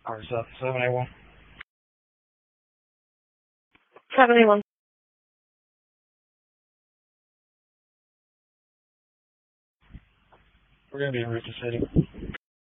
Ours up, 781. 71. We're going to be in Regent City.